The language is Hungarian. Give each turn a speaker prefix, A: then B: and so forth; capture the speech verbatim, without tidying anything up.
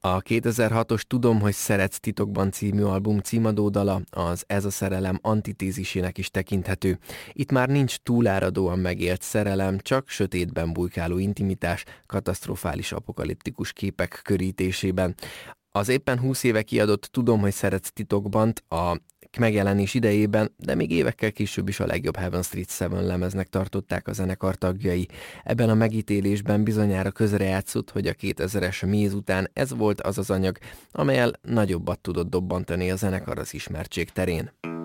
A: A kétezer-hatos Tudom, hogy szeretsz titokban című album címadó dala az Ez a szerelem antitézisének is tekinthető. Itt már nincs túláradóan megélt szerelem, csak sötétben bujkáló intimitás, katasztrofális apokaliptikus képek körítésében. Az éppen húsz éve kiadott Tudom, hogy szeretsz titokban a megjelenés idejében, de még évekkel később is a legjobb Heaven Street Seven lemeznek tartották a zenekar tagjai. Ebben a megítélésben bizonyára közrejátszott, hogy a kétezres méz után ez volt az az anyag, amellyel nagyobbat tudott dobbantani a zenekar az ismertség terén.